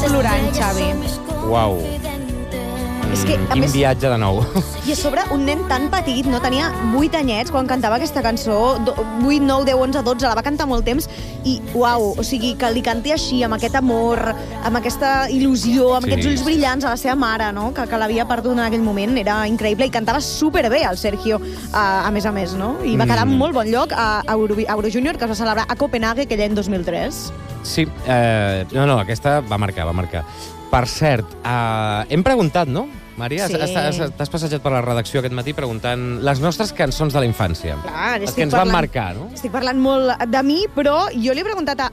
plorant, Xavi. Uau. És que, a Quin més, viatge de nou. i a sobre, un nen tan petit, no tenia 8 anyets quan cantava aquesta cançó, 8, 9, 10, 11, 12, la va cantar molt temps, i uau, o sigui, que li canti així, amb aquest amor, amb aquesta il·lusió, amb aquests ulls brillants a la seva mare, no?, que l'havia perdut en aquell moment, era increïble, i cantava superbé el Sergio, a més, no? I va quedar en molt bon lloc a Eurojúnior, que es va celebrar a Copenhague aquell any 2003. Sí, no, aquesta va marcar. Per cert, hem preguntat, no, Maria? Sí. T'has passejat per la redacció aquest matí preguntant les nostres cançons de la infància. Clar, les que ens van marcar, no? Estic parlant molt de mi, però jo li he preguntat a